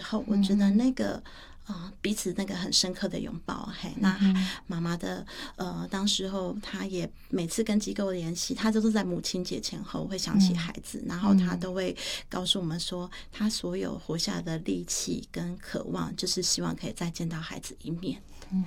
后，我觉得那个彼此那个很深刻的拥抱，那妈妈的当时候她也每次跟机构联系，她都是在母亲节前后会想起孩子，然后她都会告诉我们说，她所有活下来的力气跟渴望，就是希望可以再见到孩子一面。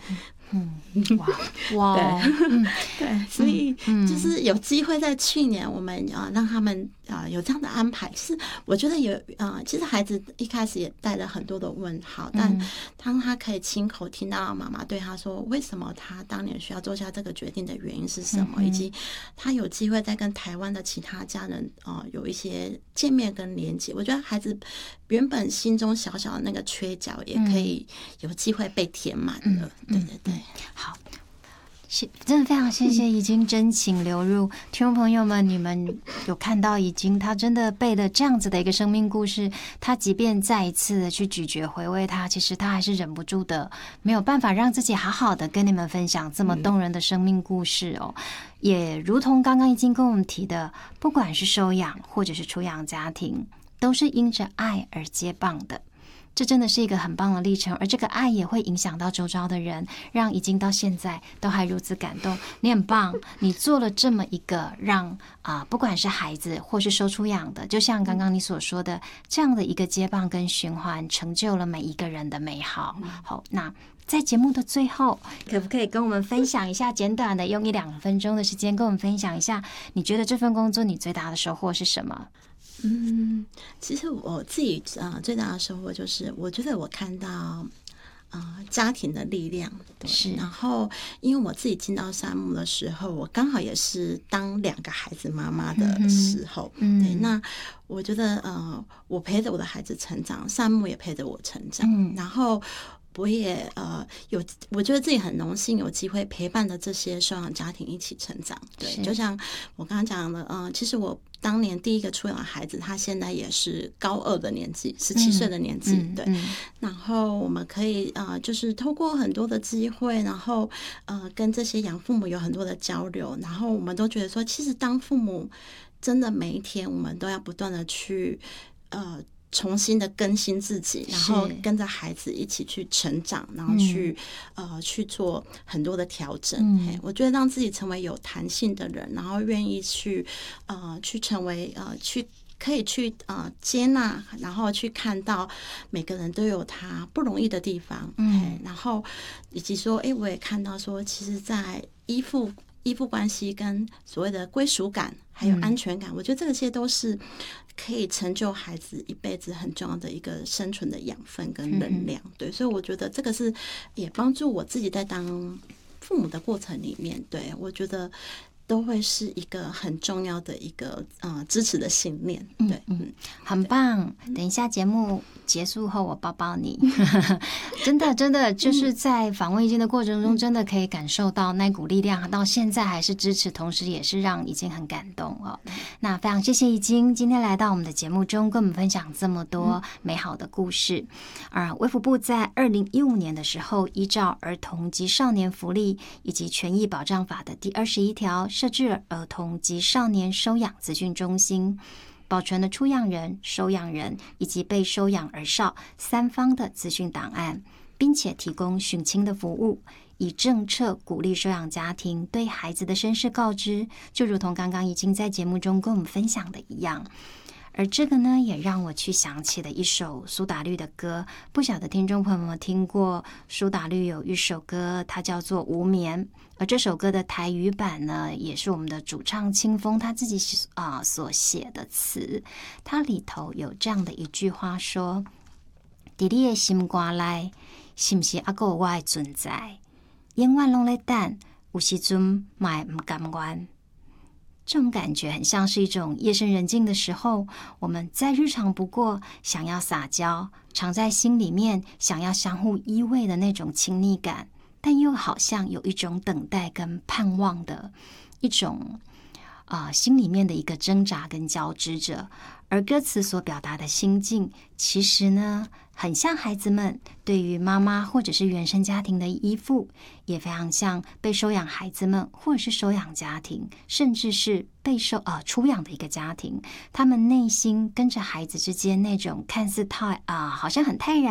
哇， 对，所以就是有机会在去年我们让他们有这样的安排，其实我觉得其实孩子一开始也带了很多的问号，但当他可以亲口听到妈妈对他说为什么他当年需要做下这个决定的原因是什么，以及他有机会再跟台湾的其他家人有一些见面跟连接，我觉得孩子原本心中小小的那个缺角也可以有机会被填满了。对对对， 好，真的非常谢谢已经真情流入，听众朋友们，你们有看到已经他真的背了这样子的一个生命故事，他即便再一次的去咀嚼回味它，其实他还是忍不住的，没有办法让自己好好的跟你们分享这么动人的生命故事哦。也如同刚刚已经跟我们提的，不管是收养或者是出养家庭，都是因着爱而接棒的。这真的是一个很棒的历程，而这个爱也会影响到周遭的人，让已经到现在都还如此感动。你很棒，你做了这么一个让不管是孩子或是收出养的，就像刚刚你所说的，这样的一个接棒跟循环，成就了每一个人的美好。好，那在节目的最后，可不可以跟我们分享一下，简短的用1-2分钟的时间跟我们分享一下，你觉得这份工作你最大的收获是什么？ 其实我自己最大的收获就是，我觉得我看到家庭的力量。 是， 然后因为我自己进到山姆的时候，我刚好也是当2个孩子妈妈的时候，对，那我觉得我陪着我的孩子成长，山姆也陪着我成长，然后我也我觉得自己很荣幸有机会陪伴着这些收养家庭一起成长。对，就像我刚刚讲的，其实我当年第一个出养的孩子，他现在也是高2的年纪，17岁的年纪，对。然后我们可以就是透过很多的机会，然后跟这些养父母有很多的交流，然后我们都觉得说，其实当父母真的每一天，我们都要不断的去重新的更新自己，然后跟着孩子一起去成长，然后去做很多的调整。我觉得让自己成为有弹性的人，然后愿意去成为可以去接纳，然后去看到每个人都有他不容易的地方。然后以及说，我也看到说，其实在依附关系跟所谓的归属感还有安全感，我觉得这些都是可以成就孩子一辈子很重要的一个生存的养分跟能量。对，所以我觉得这个是也帮助我自己在当父母的过程里面，对，我觉得都会是一个很重要的一个支持的信念。对， 很棒。等一下节目结束后，我抱抱你。真的就是在访问已经的过程中，真的可以感受到那股力量，到现在还是支持，同时也是让已经很感动哦。那非常谢谢已经今天来到我们的节目中，跟我们分享这么多美好的故事。卫福部在2015年的时候，依照儿童及少年福利以及权益保障法的第21条，设置了儿童及少年收养资讯中心，保存了出养人、收养人以及被收养儿少3方的资讯档案，并且提供寻亲的服务，以政策鼓励收养家庭对孩子的身世告知，就如同刚刚已经在节目中跟我们分享的一样。而这个呢，也让我去想起了一首苏打绿的歌，不晓得听众朋友们听过苏打绿有一首歌，它叫做《无眠》，而这首歌的台语版呢，也是我们的主唱清风他自己所写的词，它里头有这样的一句话说：在你的心肝内，是不是还有我的存在？永远拢在等，有时阵嘛不甘愿。这种感觉很像是一种夜深人静的时候，我们再日常不过，想要撒娇，藏在心里面，想要相互依偎的那种亲昵感，但又好像有一种等待跟盼望的一种心里面的一个挣扎跟交织着。而歌词所表达的心境，其实呢，很像孩子们对于妈妈或者是原生家庭的依附，也非常像被收养孩子们或者是收养家庭，甚至是被出养的一个家庭，他们内心跟着孩子之间那种看似好像很泰然